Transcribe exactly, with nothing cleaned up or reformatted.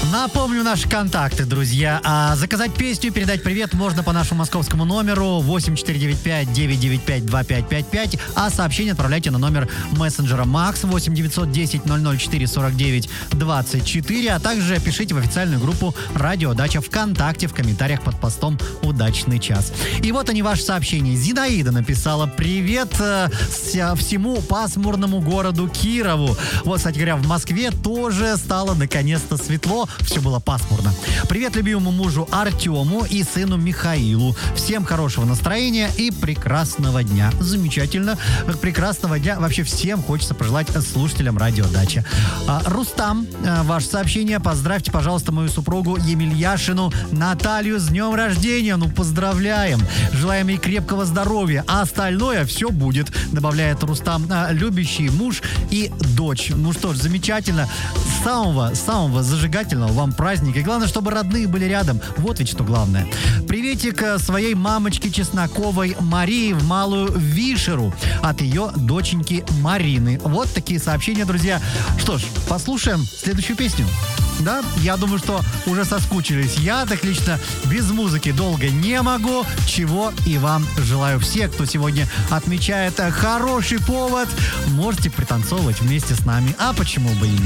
Напомню наши контакты, друзья. А заказать песню, передать привет можно по нашему московскому номеру восемь четыре девять пять девять девять пять два пять пять пять, а сообщение отправляйте на номер мессенджера Макс восемь девятьсот десять ноль ноль четыре сорок девять двадцать четыре, а также пишите в официальную группу «Радио Дача» ВКонтакте в комментариях под постом «Удачный час». И вот они, ваши сообщения. Зинаида написала: «Привет э, всему пасмурному городу Кирову». Вот, кстати говоря, в Москве тоже стало наконец-то светло. Все было пасмурно. Привет любимому мужу Артему и сыну Михаилу. Всем хорошего настроения и прекрасного дня. Замечательно. Прекрасного дня. Вообще всем хочется пожелать слушателям Радио Дача. А, Рустам, а, ваше сообщение. Поздравьте, пожалуйста, мою супругу Емельяшину Наталью с днем рождения. Ну, поздравляем. Желаем ей крепкого здоровья. А остальное все будет, добавляет Рустам. А, любящий муж и дочь. Ну что ж, замечательно. Самого, самого зажигательного вам праздника. И главное, чтобы родные были рядом. Вот ведь что главное. Приветик своей мамочке Чесноковой Марии в Малую Вишеру от ее доченьки Марины. Вот такие сообщения, друзья. Что ж, послушаем следующую песню. Да, я думаю, что уже соскучились. Я так лично без музыки долго не могу, чего и вам желаю. Все, кто сегодня отмечает хороший повод, можете пританцовывать вместе с нами. А почему бы и нет?